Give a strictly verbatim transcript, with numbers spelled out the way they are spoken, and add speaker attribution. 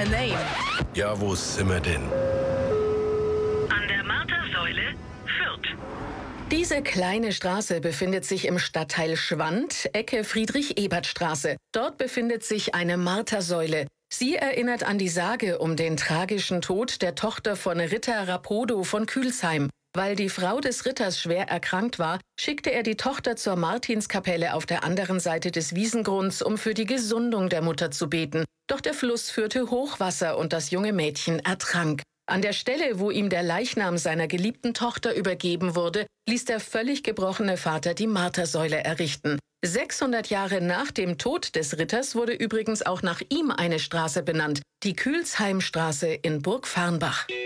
Speaker 1: a name?
Speaker 2: Ja, wo sind wir denn?
Speaker 3: An der Martersäule, Fürth.
Speaker 4: Diese kleine Straße befindet sich im Stadtteil Schwand, Ecke Friedrich-Ebert-Straße. Dort befindet sich eine Martersäule. Sie erinnert an die Sage um den tragischen Tod der Tochter von Ritter Rapodo von Kühlsheim. Weil die Frau des Ritters schwer erkrankt war, schickte er die Tochter zur Martinskapelle auf der anderen Seite des Wiesengrunds, um für die Gesundung der Mutter zu beten. Doch der Fluss führte Hochwasser und das junge Mädchen ertrank. An der Stelle, wo ihm der Leichnam seiner geliebten Tochter übergeben wurde, ließ der völlig gebrochene Vater die Martersäule errichten. sechshundert Jahre nach dem Tod des Ritters wurde übrigens auch nach ihm eine Straße benannt, die Kühlsheimstraße in Burgfarrnbach.